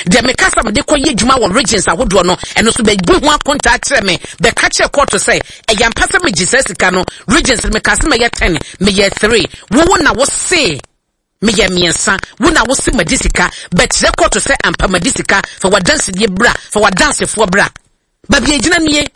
de me kasa me de koye djuma wo regions ahodo no eno so be bu ho contact me be ka che court to say e yam pasa me Jesus sika no regions me kasa me ye 10 me ye 3 wo na wo say me ye miensa wo na wo say medisika but the court to say ampa medisika for wa dance die bra for wa dance fo bra ba bia gina nie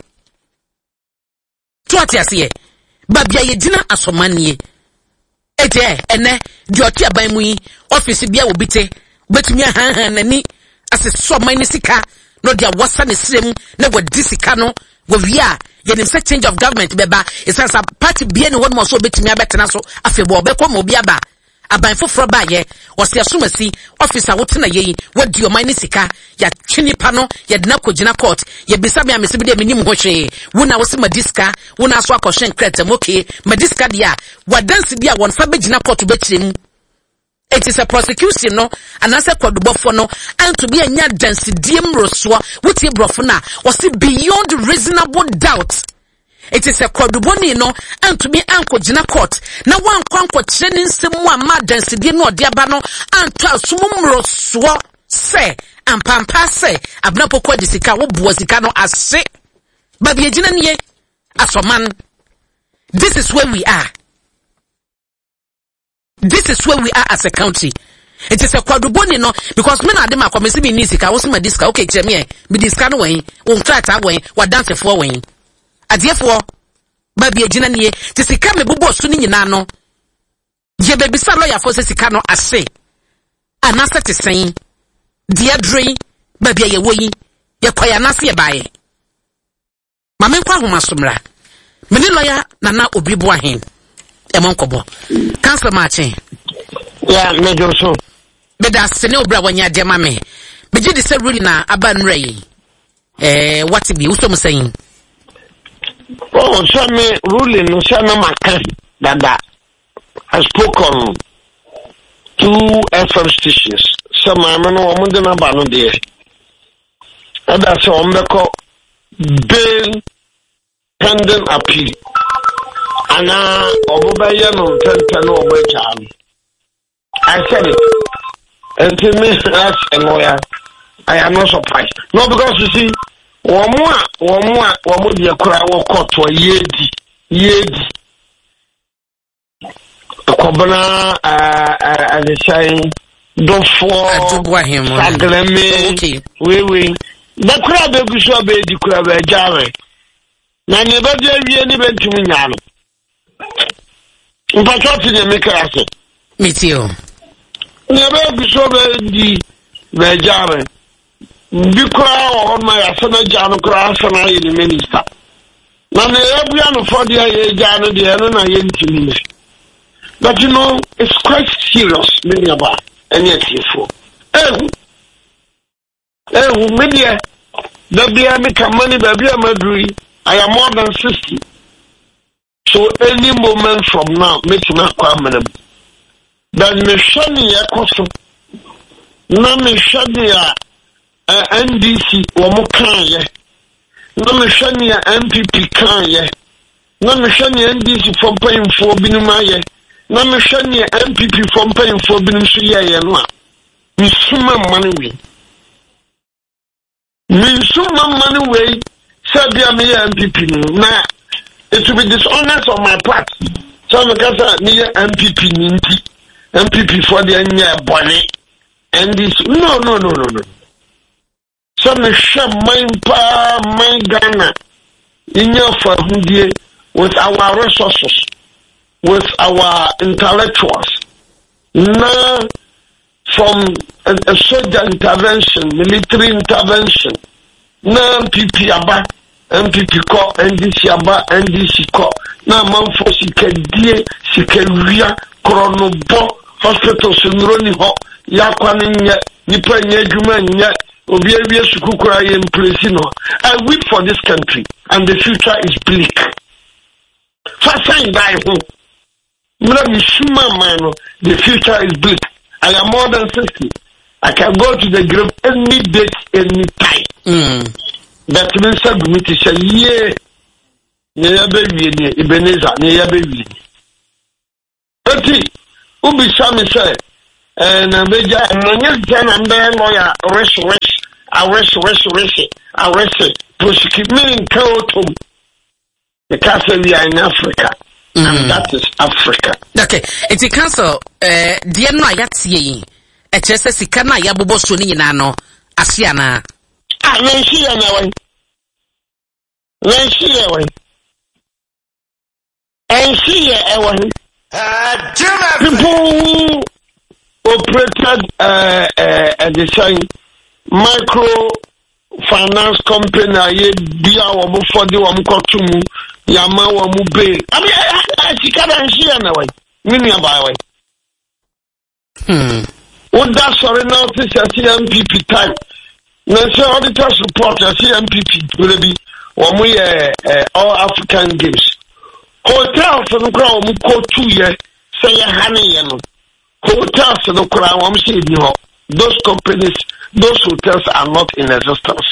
to atiase ba bia ye gina asomanie ete ene di oti aban mu yi office bia wo bite betumi han nani aseso man sika no dia wasa ne srem na wadi sika no wo via ye nim say change of government beba isa party bia ne won mo so betumi abetena so afebo obekọ mo bia ba aban foforo ba ye wose asomasi officer wotena ye wadi o man sika ya twini pa no ye de na kogina court ye bisa me amese bi de menim ho hwe wo na wose madiska wo na so akọhwe nkrete okay madiska dia wadanse dia won fa begina court bekyerem. It is a prosecution no and as a kwadubofo no and to be a nya dance diem roswa with your brofona was beyond reasonable doubt. It is a kwaduboni no and to be anko jina court na wan kwanko training semu ama dance diem no diaba no and to asumum roswa se ampampa se abnapo kwa disika wo buo sika no ase babi ejina niye asoman. This is where we are. This is where we are as a country. It is a quadruboni no because me na dem akomesi bi nisika wo se madiska okay cheme me diska no wen wo nkrata wen wa dance for wen adefo ba bi agina nie ti sika me bobo so ni nyina no je be bisa lawyer for se sika no ase anasa te sen dia dre ba bi ye woyi ye kwaya na se baaye mame kwa homa somra me ni lawyer na obi bo ahen Emonkobo. Council Martin. Yeah, Major so. Beda sene obra wanya de mame. Beji de se really na abanrey. What be uso saying? Oh, so me ruling no say na maka dada. I spoke on 2 FM stations. So my man no mo de na ba no de. Ada so ombeko bail pending appeal. Ana obobaye no tenten no obecham. I said it. And to me as a lawyer, I am not surprised. No, because you see, womu de kura wo court wa yedi. Akobana and say do for sagleme. Okay. We. The kura be guso be di kura be jare. Na ne ba je wie ni be ntumi nyalo. Mpachoti de mekrase. Mitio. Nebe bisobe di vejare. Bikra on my asana jano kra asana ye minister. Na ne ebua no for dia ye jano de no na ye ntimi. But you know, it's quite serious, many about any for. Media. The beer make money, baby, I'm I am more than 60. So any moment from now, make me come. Then me shani ya koso. Na me shani ya NDC wamo kanye. Na me shani ya MPP kanye. Na me shani ya NDC from paying for binuma ye. Na me shani ya MPP from paying for binuma ye no. Me suma money we. Me suma money we. Sabia me MPP na. It will be dishonest on my part. So I'm going to need MPP ninti. MPP for the anya bonnet. And this no. So me share my Ghana in your for with our resources, with our intellectuals. Now from a soldier intervention, military intervention. Now MPP aba. MPP ko NDC aba NDC ko na manfo sikadie sikawia kronobo hospital sunroni ho yakwane nye nipa nye adwuma nye obi awie sukukura ye place no. I weep for this country and the future is bleak. Fasan dai ho mura mishuma mano, the future is bleak. I am more than 60. I can go to the grave any date, any time. That means I go to say, yeah, near baby, Ebenezer, near baby. But Ubi Sami said, and I'm lawyer, restoration. arrest prosecute meaning kautum. The castle we are in Africa. And that is Africa. Okay. It's a council dear no yatsi a chesa sikana yabobo suni nano asiana. Let's see away. And see away. People who operated the same micro finance company aye bia wo mo for the wo mo kotum yama wo mo be abi sika dan hia na wai mini aba wai Oda sorry now to CMPP time na say auditors report CMPP will be wo mo all African Games hotels no kra wo mo ko 2 years say ya hane ye no hotels no kra wo mo say ni ho those companies, those hotels are not in existence.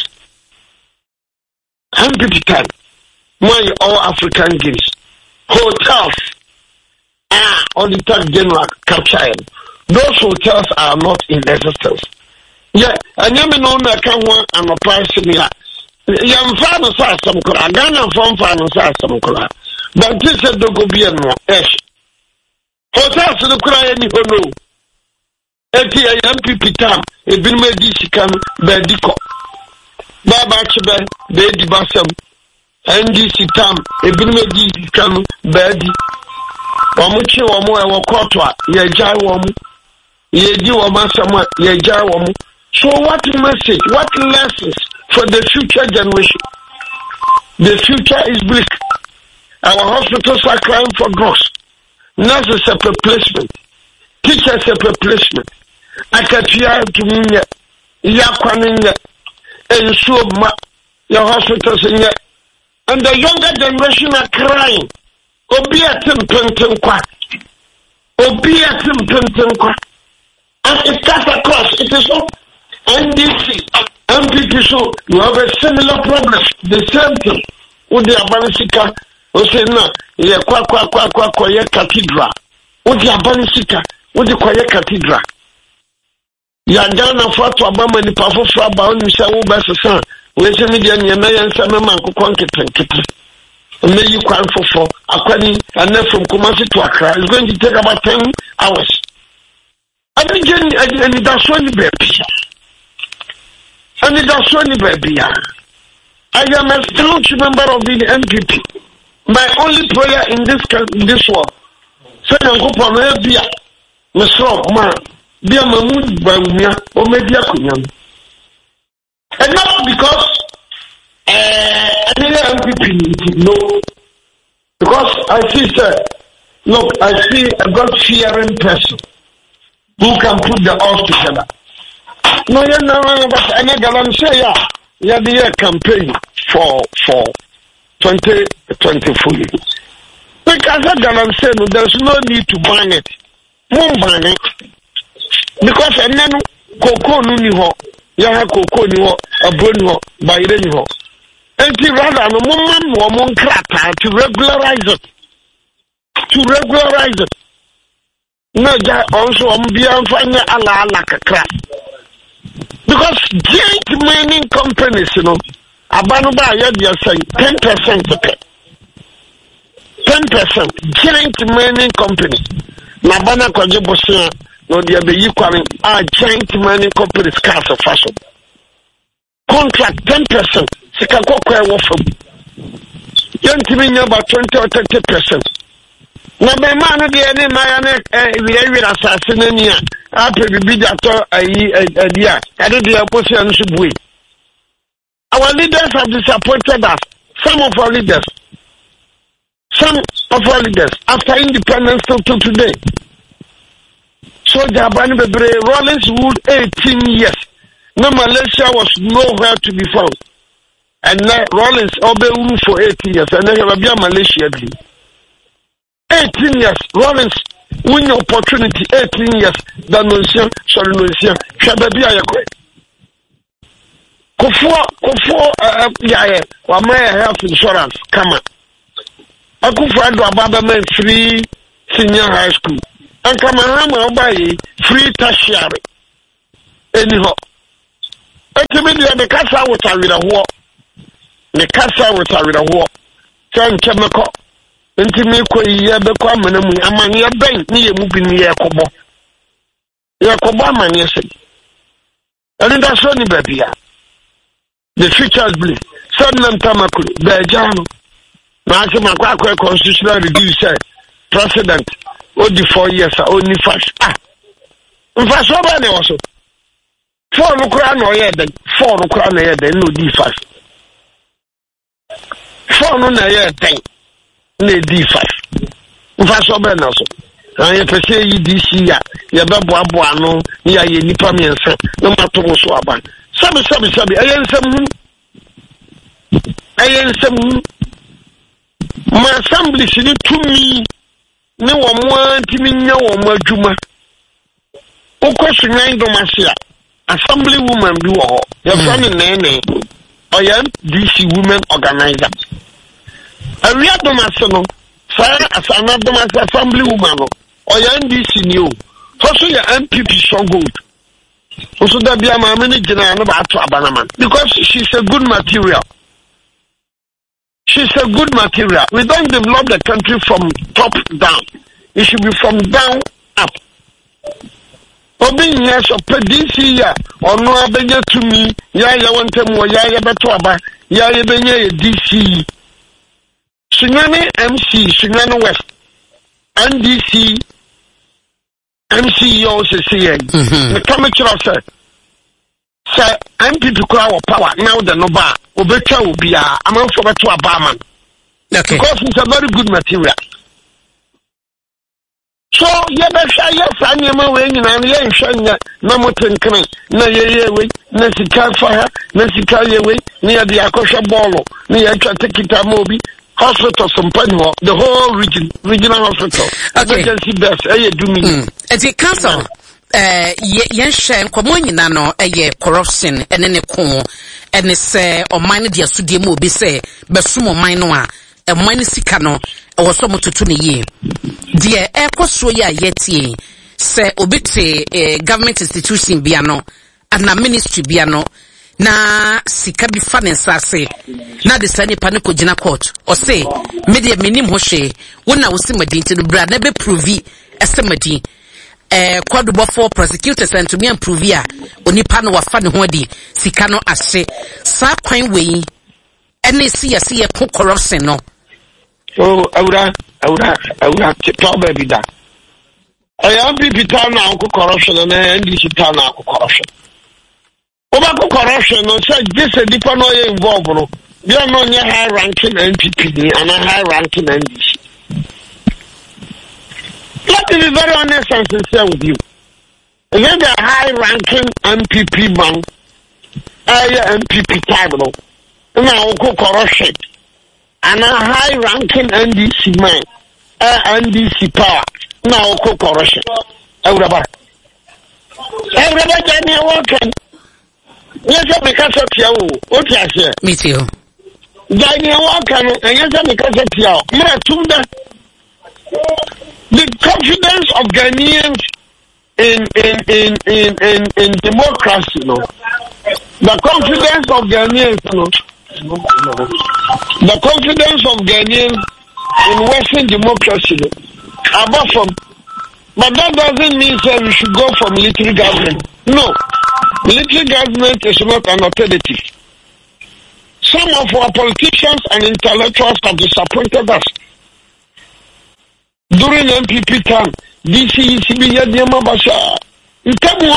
MPP time, my all African Games, hotels Auditor General capture. Those hotels are not in existence. Yeah, and you know that can one and a price me. Young father says some kura, Ghana from father says some kura. But this is the Gobian yes. Hotels in the kura any no. Eti MPP tam ebi no edi sika no ba diko baba chebe be di basam NDC tam ebi no edi sika no ba di omo chi omo e wo court a ye jai omo ye di omo asam ye jai omo. So what message, what lessons for the future generation? The future is bleak. Our hospitals are crying for drugs. Nurses are replacement. Teachers are replacement. Akatia to me, Yakwanin, and so your hospitals in yet. And the younger generation are crying. Obiatim Penton Quack. Obiatim Penton Quack. And it cuts across. It is all NDC, MPP. So you have a similar problem. The same thing with the Abanisika. Osena, ye kwa cathedral. With the Abanisika. What the quiet cathedral? Yandana fought to Obama and the powerful Fraba on Michelle Besson. We send me the Yamayan Samaman Kuanket. May you cry for Aquani and then from Kumasi to Accra. It's going to take about 10 hours. I begin and that's one baby. And that's one baby. I am a staunch member of the MPP. My only prayer in this world. Say, Uncle Pamela. Mr. Man, dear Mahmoud Bawumia, or maybe a Kunyam. And not because any MPP, no. Because I see, sir, look, I see a God-fearing person who can put the all together. No, but I'm saying, yeah, the campaign for 2024. Because I'm saying there's no need to ban it. Mumbane because enen koko nu ni ho ya ha koko ni ho abo ni ho bayire ni ho enti rather no mumman wo mon krata to regularize it no ja also bia mfanya ala kakra because giant mining companies you know abanu ba ya dia say 10% 10% giant mining companies na bana kwaje bosia no dia be yikware giant mining companies cars of fashion contract 10% sika kokwa e wo fam yentimi nya ba 20 or 30% na be ma no de ne ma ya ne wi asase na ni a pe bibi da to dia ade de bosia no subui. Our leaders have disappointed us. Some of our leaders after independence till today. So Jabani Bebre Rollins ruled 18 years. No, Malaysia was nowhere to be found. And now Rollins ruled for 18 years. And then you have Malaysia. 18 years. Rollins win opportunity. 18 years. Danuncia, Soluncia, Shababia Yakwe. Kufo, Wamaya Health Insurance, come on. Akufo-Addo Ababa free senior high school. And Kamahama Obayi free tertiary. Anyhow. Etimedia the Casa with a ho. The Casa with a ho. San Chemical. Intimiko ye bekwa manam amanye ben ni ye mu bi ni ye kobo. Ye kobo amanye se. And that's only baby. The future is blue. Sudden Tamakulu, Bejano. Nazi Makwa constitutional review said, President, only 4 years, only 5. In fact, so many also. 4 Ukraine or yet, 4 Ukraine yet, no D5. 4 no yet, no D5. In fact, so many also. I have to say, this year, Yababuano, ya ye Nipamian, no matter what so about. Sabi, I am some my assembly to me. No one wanted me, no one Juma. O question nine domasia. Assembly woman do all. Your friend in name. I am DC women organizer. A real domasano. Sir, as another assembly woman. I am DC new. Also, your MPP so good. Also, that be a manager about Abanaman. Because she's a good material. She's a good material. We don't develop the country from top down. It should be from down up. Obin yes or this year or no abenya to me, ya want them or ya beto aba, ya benye DC. Sunyane MC, Sunyane West, NDC, MC also saying, the commissioner said, sir, MP to call power now the Noba, Obeka will be a man for to a barman. Okay. Because it's a very good material. So, yes, I'm your way, and I ain't showing that no more tinkering, no ye way, no sicar fire, no sicar way, near the Akosha Bolo, near Chatekita Mobi, hospital, some Penho, the whole regional hospital. Okay. I can see best, I do me. As a council. Yenshen komoni nano corruption enene ko ene se o mine dia sudie mu obi se besumo mine no a e mine sika no e wo so mototo ne ye de e koso ya yetie se obi te government institution bia no ana ministry bia no na sika bi fa ne nsase na de sane pa ne ko gina court o se media minim ho hwe wona wo se madin ti no bra na be provi esemadi quadruple for prosecutors and to me and prove ya onipa no wafa ne ho adi sika no ase sa kwan we NC ya corruption no oh awura tell baby da I am people town now corruption and NDC town now corruption over corruption no say this a deeper no involved no you are no high ranking NPP and a high ranking NDC. Let me be very honest and sincere with you. When the high-ranking MPP man, MPP tribunal, now corruption, and a high-ranking NDC man, NDC power, now corruption. Everybody get me working. Yes, because of you. What you say? Me too. Get me working, and yes, because of you. Me too. The confidence of Ghanaians in democracy, no. The confidence of Ghanaians, no. The confidence of Ghanaians in Western democracy, no. Above from, but that doesn't mean that we should go for military government. No, military government is not an alternative. Some of our politicians and intellectuals have disappointed us. During MPP time, DCECB Yadiyama Basha, in terms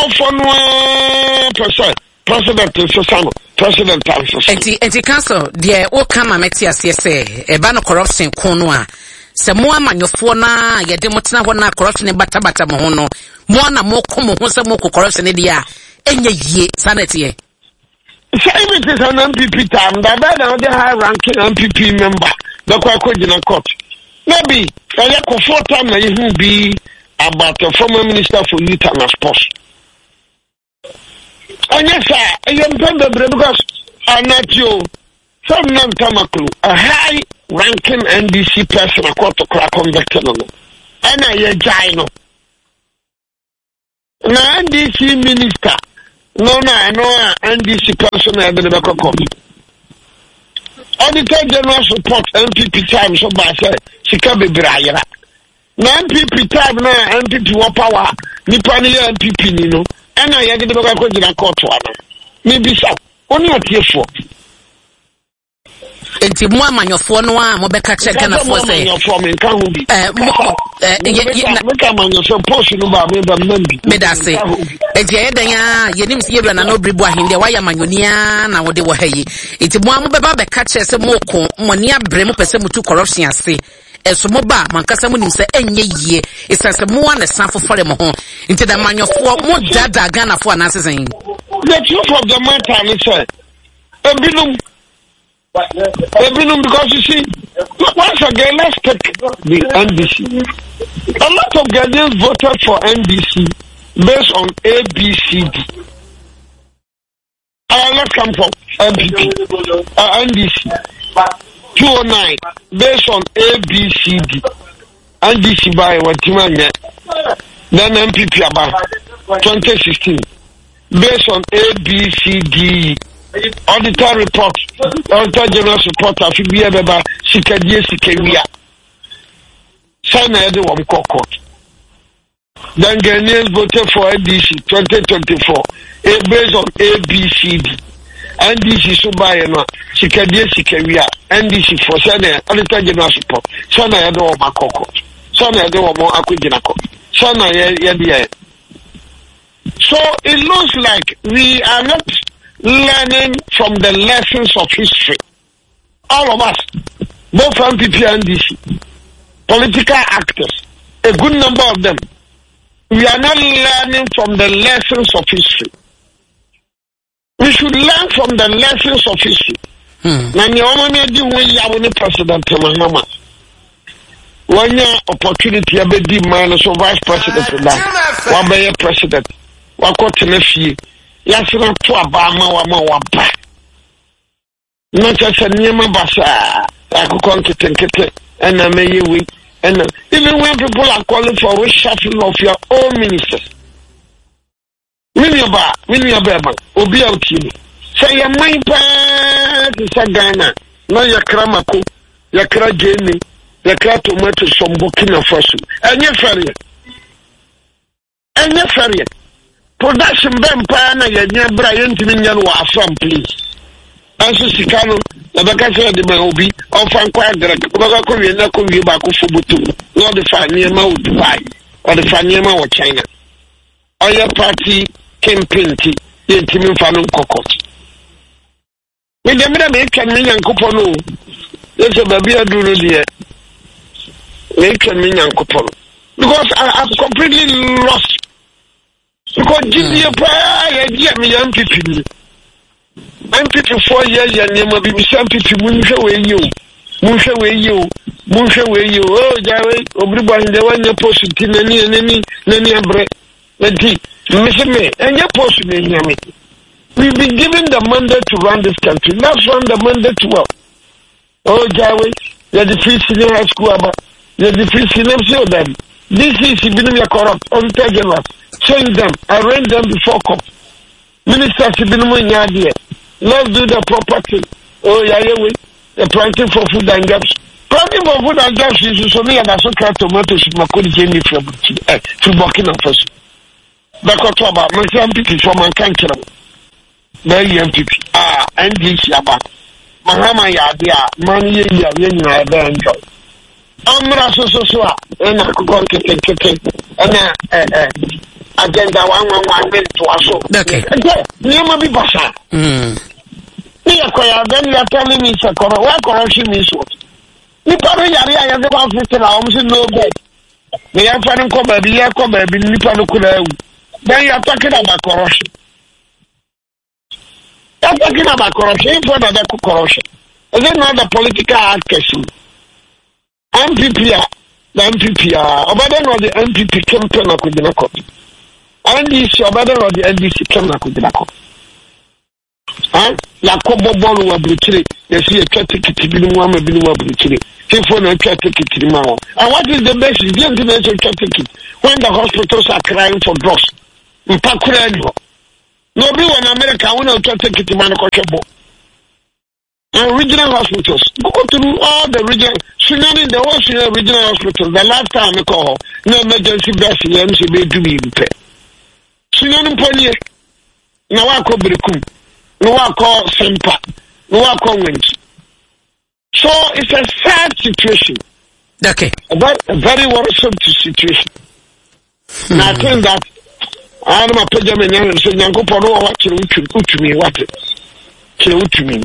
of President Sosano, President Sosano. And the council, the Okama Metia CSA, a ban of corruption, Konwa, Samoa Manofona, Yademotina, Wana, corruption in Batabata Mohono, Mona Moko, Mosamoko, corruption in the year, and ye, sanity. So it is an MPP time, the high ranking MPP member, the Kwakojina Court. Maybe I could 4 times I will be about the former minister for youth and sports. And yes, sir, I am because I'm not you. Some non-Tamaklu, a high-ranking NDC person, a court to crack on the channel. And I am Gino. Now, NDC minister, No, NDC person at the back of court. Auditor General support MPP time, so by say, she can be Brian. Now MPP time now, MPP war power, Nipani MPP, you know, and I had to go to the court one. Maybe so, only a tear for. Enti mo amanyofo no a mo beka che Ghana for say medase enti yeden ya yenim se yebra na no bribu ahinde wa ya manyonia na wo de wo hayi enti mo am beba beka che se mo ko mo ne abre mo pese mutu corruption ase eso mo ba mankasa mo nim se enye yie esase mo wa na sanfo fore mo ho enti da manyofo mo dada Ghana for na sesen the truth of the matter is because you see, once again, let's take the NDC. A lot of Ghanaians voted for NDC based on ABCD. Let's come from NDC 209 based on ABCD. NDC by what you mean? Then MPP about 2016 based on ABCD. Auditor report, Auditor General support, Afibia Beba, Sikadie Sikewia. Sign a one court. Then Ghanaians voted for NDC 2024, based on ABCD. NDC Subayana, Sikadie Sikewia, NDC for Senate, Auditor General support. Sign a one court. Sign a one more Akujinako. Sign a So it looks like we are not learning from the lessons of history. All of us, both MPP and DC, political actors, a good number of them, we are not learning from the lessons of history. We should learn from the lessons of history. President one year opportunity abedi man so vice president one be president wakoti yasina to abama wa ba no chese niema basa akukon nkete na meyewe and even when people are calling for reshuffle of your own ministers Miniaba obi outini say ya mind pa sa Ghana no yakra mako yakra gene yakra tomato from Burkina Faso enye ferie production bempa na yenya bra yentimi nya no afam please anso sikano na baka say de ma obi ofan kwa direct baka ko wie na ko wie ba ko fobutu no de fa niema o Dubai o de fa niema o China oya party campaign ti yentimi fa no kokot me dem na me kan me nyankopon no yeso baby aduru de me kan me nyankopon because I've completely lost. Because GDP me MPP 4 years ya nema bibi MPP munhwe we you oh jawe obribo hinde wanya post nani abre nti me enye post me nyame. We've been given the mandate to run this country. Let's run the mandate well. Oh jawe ya the free senior high school aba ya the free senior so that this is been corrupt on General. Change them, arrange them before COP. Ministers let's do the proper thing. Oh yeah, the planting for food and gaps. Planting for food and gaps is so near that so tomatoes makodi jemi from Burkina Faso. That's about my MPP from my country. Very MPP. NDC about Mahama Yadia, money ya enjoy. Amra so and I could agenda 111 to us. Okay. You may be basa. Then you are telling me corruption is what? You probably are about 50 hours in no bed. They are finding cover, the air cover, then you are talking about corruption. You are talking about corruption for the corruption. Is it not the political advocacy? MPP, the MPP, Obadan or the MPP campaign of the court. NDC Obadan or the NDC campaign of the court. Yakobo Bolu wa Brichiri, you see a ticket to be one of the Brichiri. People no ticket to the man. And what is the best? The international ticket when the hospitals are crying for drugs. Mpakura anyo. No be in America when I take it to Manakotebo. And regional hospitals. Go through all the regional, Sunan, the whole regional hospitals. The last time I call, no emergency best in MCB to be repaired. Sunan Pony, no I call Brikum, no I call Sempa, no I call Winch. So it's a sad situation. Okay. A very worrisome situation. And I think that I'm a Pajaman and saying, Yanko Poro, what to me, what to me.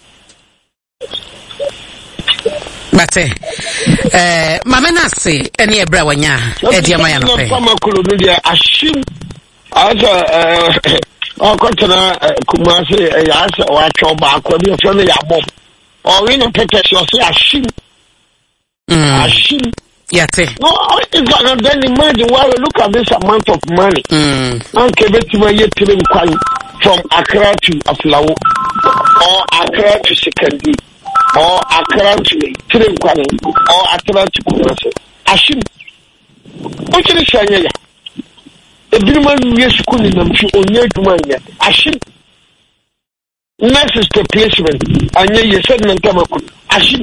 But Mamma say any brawanya, Eddie Mayana. Ashim as a continent Kumasi, a yasa or a choba, could be a friendly above. Or in a protection, Ashim. Ashim. Yate. No, it's not then imagine why we look at this amount of money. Okay, but you yet from Accra to Aflao or Accra to Sekandi. Or Accra to Trinquani, or Accra to Kumasi. Ashim. What can you say? A Birman, yes, couldn't them to own your money. Ashim. Nurses replacement, and you said, Nantamako. Ashim.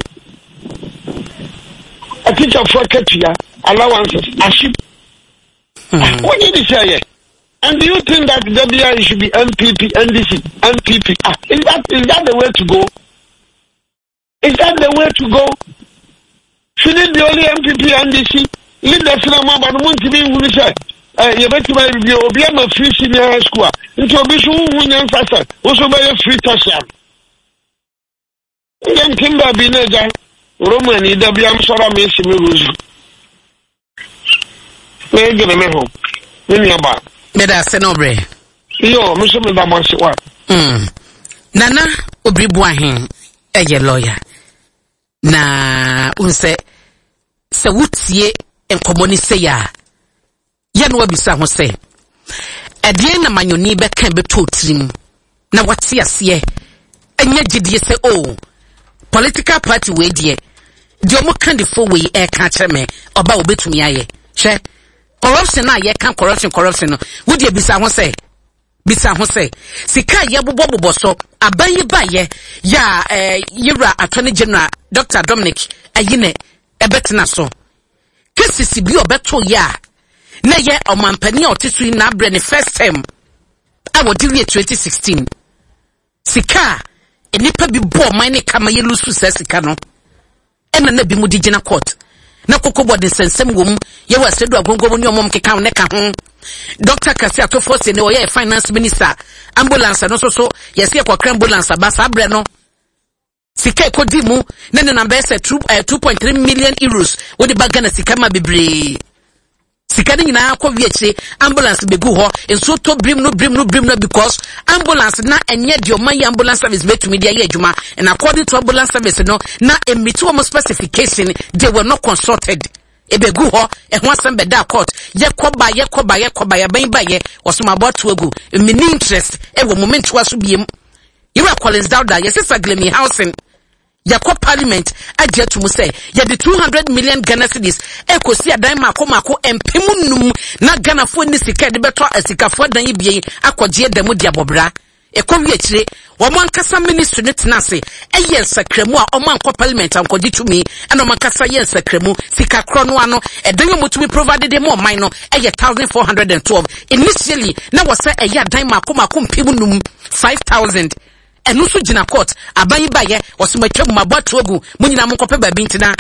A teacher for Katia, allowances. Ashim. What did you say? And do you think that WI should be MPP, NDC, MPP? Is that the way to go? Is that the way to go? Should it be only MPP and DC? Leave the cinema, but want to be who said, you better be a free senior high school. Into a bishop who young faster, also by a free touchdown. Then Kimber Binaja, Roman, EWM Sora Messi Miruz. May get a man home. When you're back. Meda Senobre. Yo, Mr. Madamaswa. Nana Obribuahin, a lawyer. Na unse se wutie enkomoni se ya no abisa ho se edien na manyoni be kan be totrim na wate ase enya gidie se o political party we die omo candidate we e ka kyereme oba obetumi aye hwe corruption na ye kan corruption no wodi abisa ho se sika ye bobo so abaye baye ya yira attorney general Dr. Dominic ayine ebetena so kesisi bi obeto ya na ye omampani otisu na bre ne first time awodi 2016 sika enipa bi bo man ne kama ye lusu sika no ena na bi mu digina court na kokobo de sensem wom ye wa sedu agongomo ni omom keka ne ka ho Dr. Kasi Atofo se ne oye finance minister ambulance no so yesi ekwa ambulance ba sa bre no sika kodi mu na ne number say 2.3 million euros wo de bagana sika ma bebre sika ni na akọ wiache ambulance begu ho enso to brim no because ambulance na enye de oman ambulance service betumi de ye adwuma and according to ambulance service no na emiti wo specification they were not consulted ebegu ho ehwo asem da court ye koba ya ban ba ye osoma boto egu mini interest ewo moment wa so biem Ira Collins Dauda yesisa Glemi housing yakọ parliament agye to mu say ye the 200 million Ghana cedis ekosi adan mako empemu num na Ghana fo ni sika de beto asikafo dan yibie akọgye demu dia bobra ekọwi akire wo man kasa ministry ne tenase eye sakremu a o man kọ parliament ankọgye tumi ena man kasa ye sakremu sika kro no ano edan motumi provided dem man no eye 1412 initially na wo say eye adan mako mpemu num 5000 enu so gina court aban baye osumatwam maboto ogu munyina monkope babi ntina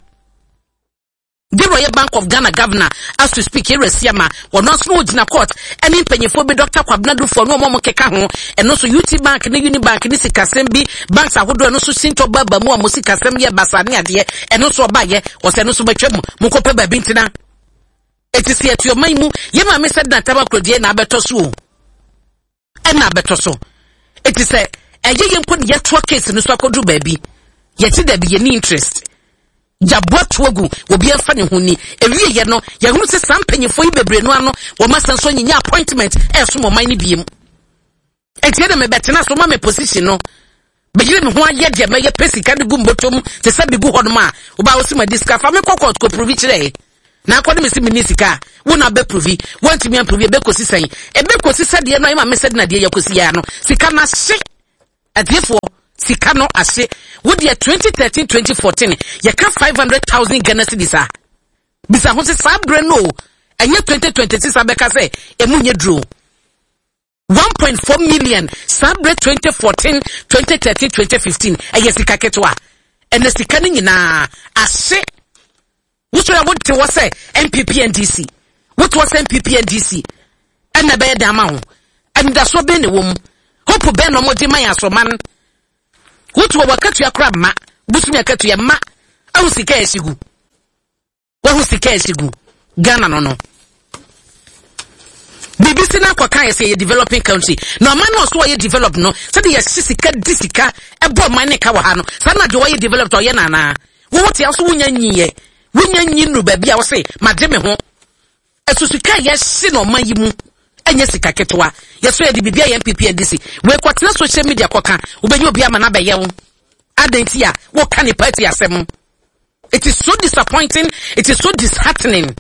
the Royal Bank of Ghana governor as to speak here siama wono so gina court eni mpanyefo be Dr. Kwabnadu for no momo keka ho eno so UT Bank ne Unibank ne sikasem bi banks ahodo eno so sinto baba mu amusikasem ye basane ade eno so baye wo se eno so matwam monkope babi ntina etisi etu oman mu ye ma me said na tabakrodie na abeto so ena abeto so etise eye yenkon ye to case no so akodu baabi ye ti da bi ye ni interest jabot wogu obi afa ne huni ewie ye no ye hunu se sampanyefo yi bebre no ano wo masanso nyinya appointment eso mo man ni biem etie da me betena so ma me position no begire me ho aye de me ye pesika de gumbotom se sa bigu hodom a wo ba wo sima discover me kokot ko prove kire na akɔde me si minisika wo na be provi want me provi be kosi sen e be kosi sade no ma me sade na de yakosi ya no sika na hye adefo sika no ase wo de 2013 2014 ye ka 500,000 Ghana cedis a bisa ho se sabre no enye 2026 abeka se emunye dro 1.4 million sabre 2014 2013 2015 eye sika ketwa ene sika ni nyina ase which one would to say MPP and DC? What was MPP and DC? And the bed amount. And that's what been the woman. Hope Ben no more demaya so man. What will cut your crab ma? Bush me a cut your ma. I was the case you go. What was the case you go? Ghana no. BBC na kwa kan say developing country. No man no so ye develop no. So the sisika disika e bo man ka wa ha no. Sa na de wo ye develop to ye na na. Wo what else wunya nyiye. Wunya nyinu baby a wo say made me ho esusuka yesi no man yi mu enye sika ketwa yeso ye de bibia ye MPP NDC we kwatena social media koka obenye obi ama na beye wo adenti a wo ka ni party asem. It is so disappointing, it is so disheartening.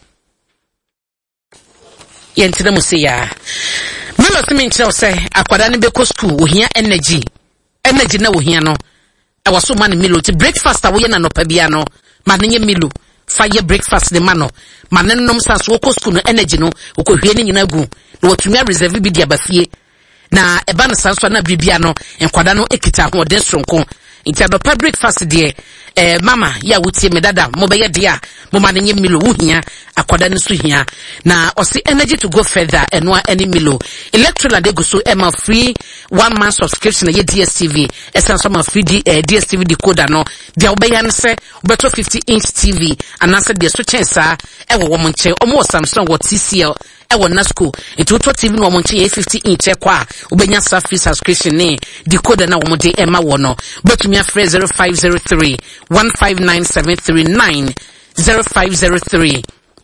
Yentina mu say ya melo se me nkyerɛ say akwada ne be ko school wo hia energy na wo hia no e wo so man milo ti breakfast a wo ye na no pa bia no man nye milo fire breakfast the mano manenom saso ko school no energy no okohwie ni nyina gu na watumi reserve bi dia bafie na eba no sanso na bibia no enkwada no ekita ho de sonko nti adopa breakfast de mama ya wutie me dada mo be ye de a mo manenye milo wo hia akwada no so hia na osi energy to go further enwa any milo electrola de go so ema free 1 month subscription ye DSTV esanso ma free DSTV decoder no de obeya no se beto 50-inch TV anase de so chensa ewo wo monche omo Samsung wo TCL ewo Nasco etuto TV no monche ye 50-inch kwa obenya free subscription ne decoder na wo mo de ema wo no betumi afre 0503 159739 0503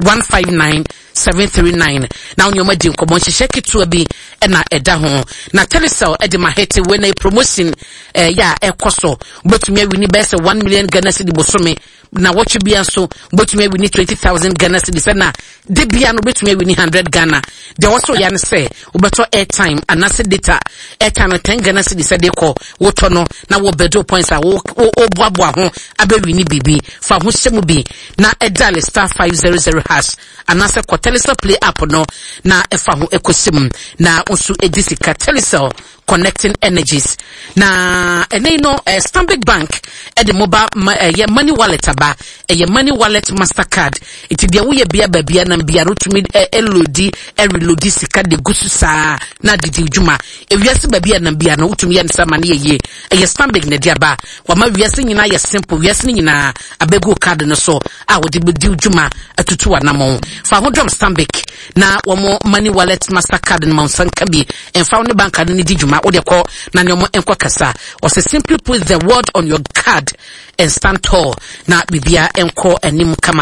159739 now nyoma di nkomo hyehyɛ ketua bi na ɛda ho na Telecel ɛde mahete we na promotion ya ɛkɔso betumi awini bɛsɛ 1 million Ghana cedi bosome na watch bia so betumi awini 20,000 Ghana cedi na de bia no betumi awini 100 Ghana de also ya ne sɛ obeto airtime anase data airtime 10 Ghana cedi sɛ de kɔ woto no na wo bedo points a wo boaboa ho abawini bibi fa ho hyɛmu bi na ɛdale *500# anase ko Telecel play app no na efa ho ekosim na unsu edisika Telecel connecting energies na ene no Stanbic Bank the mobile money wallet aba money wallet Mastercard it dia wo ye bia babia na bia rotumi elodi reload sika de gusu saa na didi djuma ewiase babia na bia na utumi ye nsama na ye Stanbic na dia ba wa ma wiase nyina ye simple wiase nyina abego card no so a wo de bedi djuma atutu wanamo fa ho drum Stanbic na wo money wallet Mastercard no mansanka bi emfa ne bank no di djuma wo de ko na nyomo enko kasa or say simply put the word on your card and stand tall na bibia enko enim kama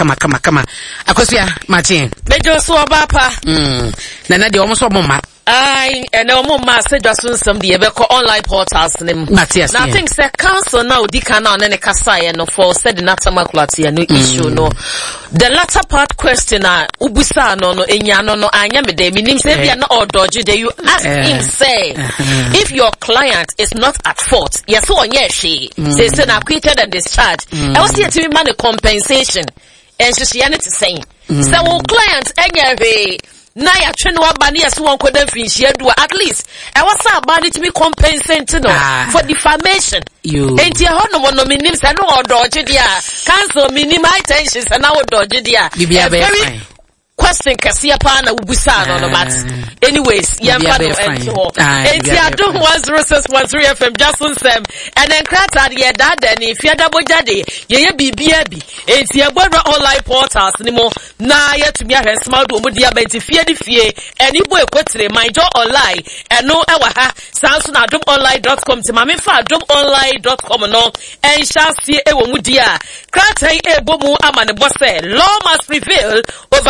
akosia Martin bejo so obapa na de omo so mama ai ene omo ma se dwaso some de be ko online portals nim Matthias na think say council now di kana on ne kasa ye no for said natamakulati no issue no the latter part question na ubusa no enya no anya me de minim say bia na odoje de you ask him say if your client is not at fault yes so onye she say na acquitted and discharged I was here to man compensation and she yanted to say so client enya na ya twene wa ba ne yeso won koda finhia do at least e was about it to be compensated no for defamation enti e ho no minim say no odoje dia cancel minim attention say na odoje dia bibia be fine question kasia pa na ubusa no but anyways yamba no ento enti adom 106.3 FM Jason Sam and then krata de dada ni fiada bojade ye bibia bi enti ebora online portals ni mo na yetumi ahwesma do mo dia ba enti fie eni bo ekotire myjo online eno ewa ha sanso na adomonline.com ti ma me fa adomonline.com no en sha sie ewo mu dia krata ebo mu amane bose law must prevail over emotion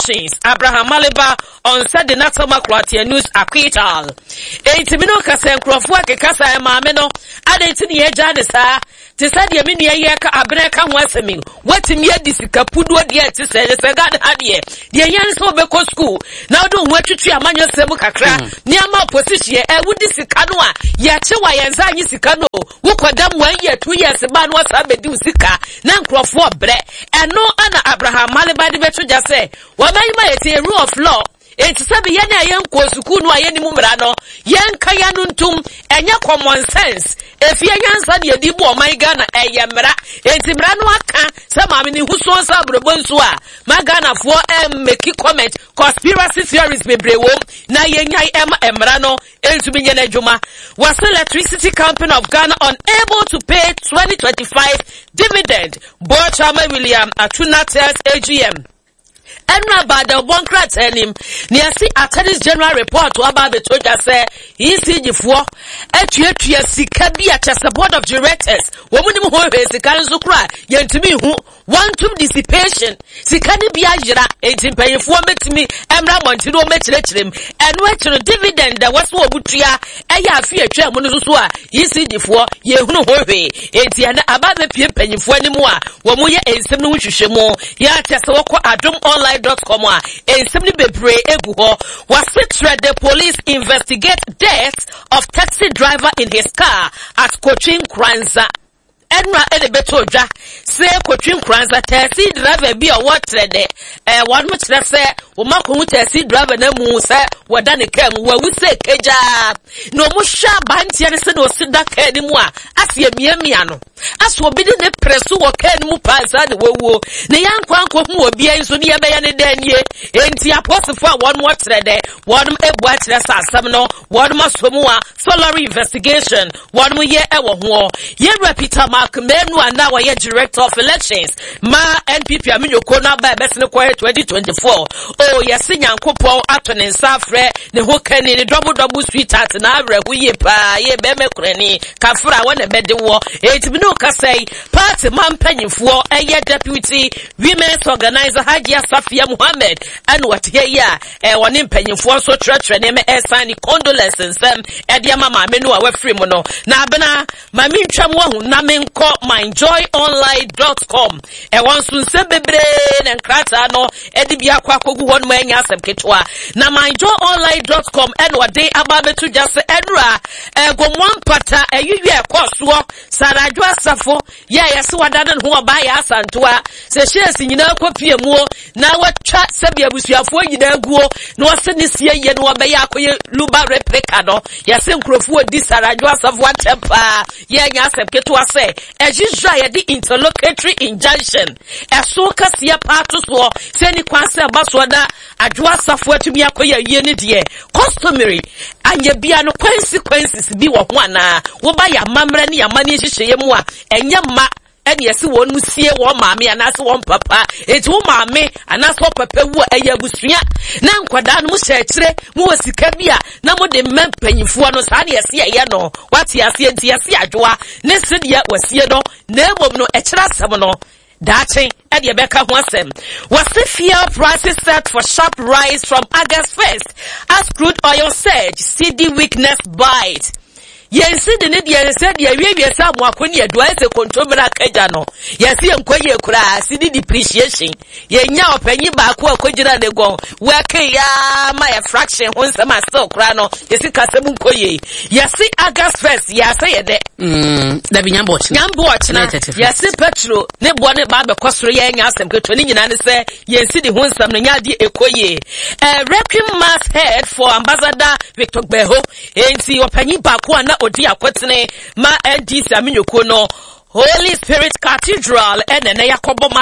elections. Abraham Maliba on said the Natama Kratia News acquittal. Eitimino Kasenkrofua Kekasa Mameno, Adetini Ejanisa, Tisadi Minia Yaka Abreka Waseming, what in Yadisika Pudu yet to say, the God had ye, the Yanso Beko school. Now don't watch you a manual Sebukakra, Niama position, and would this Kanua, Yachewa Yanzani Sikano, who could them 1 year, 2 years, a man was a bedu Sika, Nankrof bre, and no Anna Abraham Maliba the Betru just say, well, my a rule of law. It's sabi yana yen kwosukunu ayeni mumbrano yen kayanuntum enya common sense if yansa de edi bo man Ghana eyemra entimra no aka sama me ni huso sa brobonso a magana fo make comment conspiracy theories bebre wo na yenyai emra no entumi nyana adwuma was Electricity Company of Ghana unable to pay 2025 dividend. Board Chairman William Atuna tells AGM Enra Bada Bonkrat him near see Attorney General report to about the Toja say he's in the four Etuia Sikabia as the board of directors. Woman who is the Kanzukra, yen to me who want to dissipation. Sikani Biajira, 18 paying for me to me, Emra Montino Metrim, and went to the dividend that was what Butria, Aya fear Chairman Usua, he's in the four, ye no hurry, 18 about the peer penny for any more. Womuya is some Nushimo, Yatasoko Adum Online.com, and simply be brave was it the police investigate death of taxi driver in his car at Cochin Kranza. Enra Edebetoja say Cochin Kranza taxi driver be a what one much say Umaku taxi driver nemu say wadane kem where we say keja no musha bantian said was sit that anymore as ye miano as for bidding the press who can move past the wo the young quanko who will be so near bayani den ye ain't ya possible one more thread one a watch that's no one must solar investigation one more year ever ye repeater Mark Menu and now I director of elections ma NPP aminyo kona by best in 2024 oh yes Nyankopon aton nsafre ne ho kani ne double sweetheart na awre hu ye pa ye be mekrani kafra wona bede wo etimi no ka say party man panyimfo eye deputy women's organizer Hagia Safia Muhammad and what here ya woni panyimfo so tretre ne me esani condolences them e dia mama menu a wafri mu no na abena ma mi ntwam wo hu na me nko myjoyonline.com e won sun se bebre ne nkrata no e di bia kwakogu won ma nya asem ketwa na myjoyonline.com and what day about to just enra gomwan pata eyuye koso saradwo asafo ya yesi wadadan ho ba ya asantoa se shesi nyina kopie mu na watwa sabi abusuafo nyina guo na wose ne sie ye no ba ya akoye luba replica no yesi nkrofo di saradwo asafo atempa ya nya asem ketwa se ejijra ye di interlocutory injunction eso kasia pato so se ni kwanse baso da adwo asafo atumi akoye ye ne de customary anya bia no consequences bi wo ho ana wo ba ya mamra ne ya mane hihye mu a enya ma ene yesi won musie wo maame anase won papa eti wo maame anase wo papa wu ayabusua na nkwada no mu hye mu wasika bia na mo de mempanyifo no saa ne yesi ye no wate ase enti yesi adwoa ne sedia wasie no na ebom no ekira asem no dating at the Becca Wasem was the fuel prices set for sharp rise from August 1st as crude oil surge, CD weakness bite. Yes, the Nidia said, yeah, we are some when you advise a control Kajano. Yes, you enquire cry, CD depreciation. Ye now penny back where Kojira de go. Where Kaya, my fraction, once a master crano, yes, it Casabu Koye. Yes, see August 1st, yes, I said that. The Binyambot, Yambot, yes, Petro, ne bonnet barber costro yang as and good and say, yes, see the one some Yadi Ekoye. A requiem mass head for Ambassador Victor Beho, and see your penny back one. Odia kwetene ma NDC aminyo kono Holy Spirit Cathedral ene na yakobo ma